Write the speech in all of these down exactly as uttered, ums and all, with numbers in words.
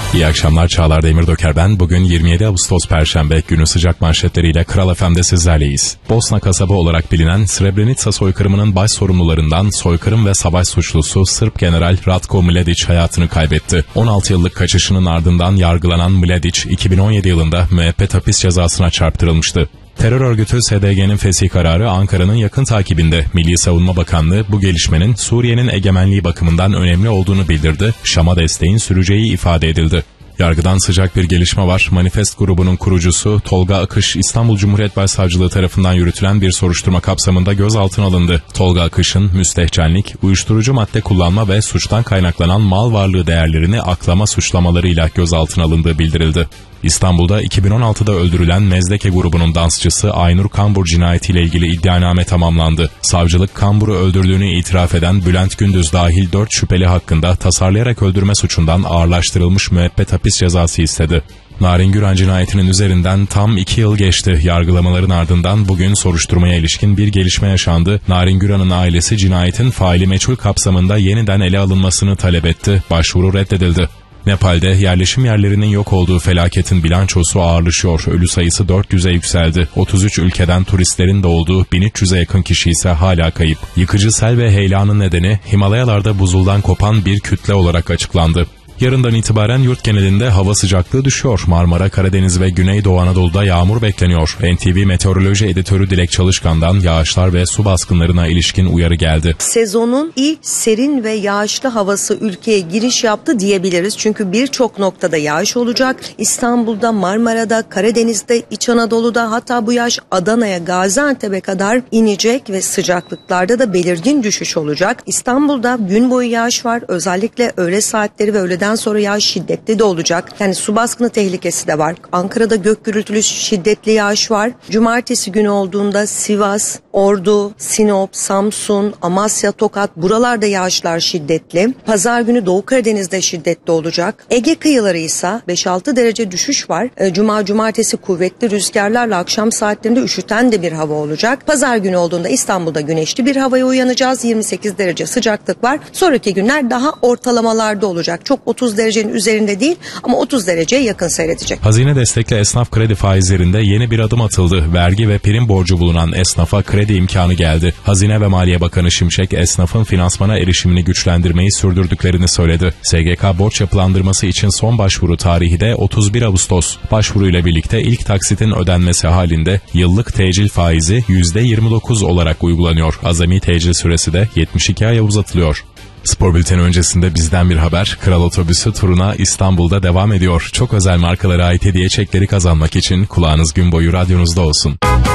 İyi akşamlar, Çağlar Demirdöker ben. Bugün yirmi yedi Ağustos Perşembe, günü sıcak manşetleriyle Kral F M'de sizlerleyiz. Bosna kasabı olarak bilinen Srebrenica soykırımının baş sorumlularından soykırım ve savaş suçlusu Sırp General Ratko Mladic hayatını kaybetti. on altı yıllık kaçışının ardından yargılanan Mladic, iki bin on yedi yılında müebbet hapis cezasına çarptırılmıştı. Terör örgütü S D G'nin fesih kararı Ankara'nın yakın takibinde. Milli Savunma Bakanlığı bu gelişmenin Suriye'nin egemenliği bakımından önemli olduğunu bildirdi. Şam'a desteğin süreceği ifade edildi. Yargıdan sıcak bir gelişme var. Manifest grubunun kurucusu Tolga Akış, İstanbul Cumhuriyet Başsavcılığı tarafından yürütülen bir soruşturma kapsamında gözaltına alındı. Tolga Akış'ın müstehcenlik, uyuşturucu madde kullanma ve suçtan kaynaklanan mal varlığı değerlerini aklama suçlamalarıyla gözaltına alındığı bildirildi. İstanbul'da iki bin on altıda öldürülen Mezdeke grubunun dansçısı Aynur Kambur cinayetiyle ilgili iddianame tamamlandı. Savcılık Kambur'u öldürdüğünü itiraf eden Bülent Gündüz dahil dört şüpheli hakkında tasarlayarak öldürme suçundan ağırlaştırılmış müebbet hapis cezası istedi. Narin Güran cinayetinin üzerinden tam iki yıl geçti. Yargılamaların ardından bugün soruşturmaya ilişkin bir gelişme yaşandı. Narin Güran'ın ailesi cinayetin faili meçhul kapsamında yeniden ele alınmasını talep etti. Başvuru reddedildi. Nepal'de yerleşim yerlerinin yok olduğu felaketin bilançosu ağırlaşıyor. Ölü sayısı dört yüze yükseldi. otuz üç ülkeden turistlerin de olduğu bin üç yüze yakın kişi ise hala kayıp. Yıkıcı sel ve heyelanın nedeni Himalayalarda buzuldan kopan bir kütle olarak açıklandı. Yarından itibaren yurt genelinde hava sıcaklığı düşüyor. Marmara, Karadeniz ve Güneydoğu Anadolu'da yağmur bekleniyor. N T V Meteoroloji Editörü Dilek Çalışkan'dan yağışlar ve su baskınlarına ilişkin uyarı geldi. Sezonun ilk serin ve yağışlı havası ülkeye giriş yaptı diyebiliriz. Çünkü birçok noktada yağış olacak. İstanbul'da, Marmara'da, Karadeniz'de, İç Anadolu'da, hatta bu yağış Adana'ya, Gaziantep'e kadar inecek ve sıcaklıklarda da belirgin düşüş olacak. İstanbul'da gün boyu yağış var. Özellikle öğle saatleri ve öğleden sonra yağış şiddetli de olacak. Yani su baskını tehlikesi de var. Ankara'da gök gürültülü şiddetli yağış var. Cumartesi günü olduğunda Sivas, Ordu, Sinop, Samsun, Amasya, Tokat, buralarda yağışlar şiddetli. Pazar günü Doğu Karadeniz'de şiddetli olacak. Ege kıyıları ise beş altı derece düşüş var. Cuma, cumartesi kuvvetli rüzgarlarla akşam saatlerinde üşüten de bir hava olacak. Pazar günü olduğunda İstanbul'da güneşli bir havaya uyanacağız. yirmi sekiz derece sıcaklık var. Sonraki günler daha ortalamalarda olacak. Çok otuz derecenin üzerinde değil ama otuz dereceye yakın seyredecek. Hazine destekli esnaf kredi faizlerinde yeni bir adım atıldı. Vergi ve prim borcu bulunan esnafa kredi imkanı geldi. Hazine ve Maliye Bakanı Şimşek, esnafın finansmana erişimini güçlendirmeyi sürdürdüklerini söyledi. S G K borç yapılandırması için son başvuru tarihi de otuz bir Ağustos. Başvuruyla birlikte ilk taksitin ödenmesi halinde yıllık tecil faizi yüzde yirmi dokuz olarak uygulanıyor. Azami tecil süresi de yetmiş iki aya uzatılıyor. Spor bülteni öncesinde bizden bir haber. Kral Otobüsü turuna İstanbul'da devam ediyor. Çok özel markalara ait hediye çekleri kazanmak için kulağınız gün boyu radyonuzda olsun.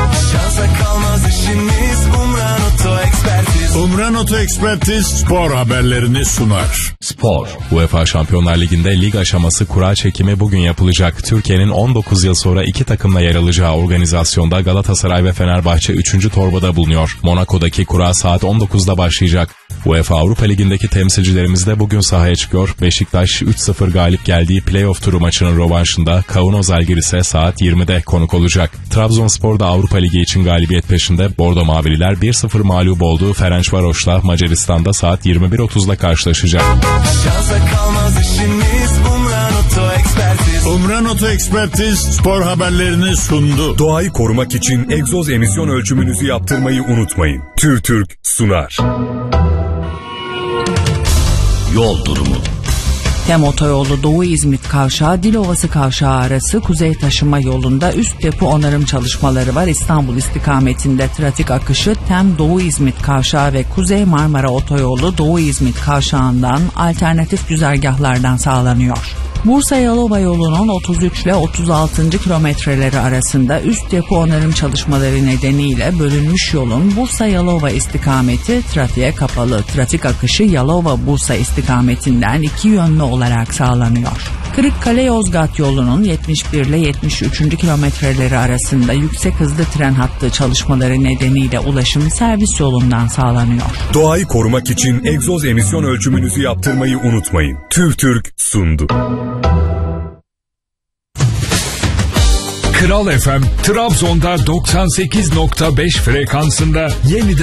Şansa kalmaz işimiz, Umran Oto Ekspertiz. Umran Oto Ekspertiz spor haberlerini sunar. Spor. UEFA Şampiyonlar Ligi'nde lig aşaması kura çekimi bugün yapılacak. Türkiye'nin on dokuz yıl sonra iki takımla yer alacağı organizasyonda Galatasaray ve Fenerbahçe üçüncü torbada bulunuyor. Monaco'daki kura saat on dokuzda başlayacak. UEFA Avrupa Ligi'ndeki temsilcilerimiz de bugün sahaya çıkıyor. Beşiktaş üç sıfır galip geldiği playoff turu maçının rövanşında Kaunos Žalgiris'e saat yirmide konuk olacak. Trabzonspor da Avrupa Ligi için galibiyet peşinde. Bordo Mavililer bir sıfır mağlup olduğu Ferencvaros'la Macaristan'da saat yirmi bir otuzda karşılaşacak. Şansa kalmaz işimiz, Umran Oto Ekspertiz. Umran Oto Ekspertiz spor haberlerini sundu. Doğayı korumak için egzoz emisyon ölçümünüzü yaptırmayı unutmayın. TÜRTÜRK sunar. Yol durumu. Tem Otoyolu Doğu İzmit Kavşağı Dilovası Kavşağı arası kuzey taşıma yolunda üst depo onarım çalışmaları var. İstanbul istikametinde trafik akışı Tem Doğu İzmit Kavşağı ve Kuzey Marmara Otoyolu Doğu İzmit Kavşağı'ndan alternatif güzergahlardan sağlanıyor. Bursa Yalova yolunun otuz üç ile otuz altıncı kilometreleri arasında üst depo onarım çalışmaları nedeniyle bölünmüş yolun Bursa Yalova istikameti trafiğe kapalı. Trafik akışı Yalova Bursa istikametinden iki yönlü olarak sağlanıyor. Kırıkkale Yozgat yolunun yetmiş bir ile yetmiş üçüncü kilometreleri arasında yüksek hızlı tren hattı çalışmaları nedeniyle ulaşım servis yolundan sağlanıyor. Doğayı korumak için egzoz emisyon ölçümünüzü yaptırmayı unutmayın. TÜRTÜRK sundu. Kral F M Trabzon'da doksan sekiz nokta beş frekansında yeniden